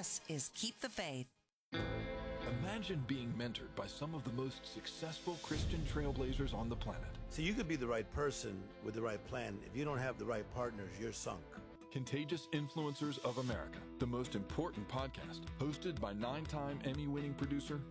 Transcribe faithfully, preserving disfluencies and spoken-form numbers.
This is Keep the Faith. Imagine being mentored by some of the most successful Christian trailblazers on the planet. So you could be the right person with the right plan. If you don't have the right partners, you're sunk. Contagious Influencers of America, the most important podcast, hosted by nine-time Emmy-winning producer